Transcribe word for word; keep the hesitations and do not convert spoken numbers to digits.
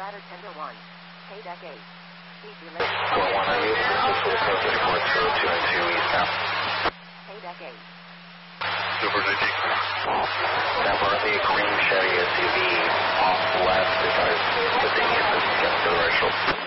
ladder ten to one. K deck eight. Keep your leg. four one on you. This is Cessna four two two nine two eastbound. K deck eight. Super J T. Now we're on the green Chevy S U V off left if I was the thing is just directional.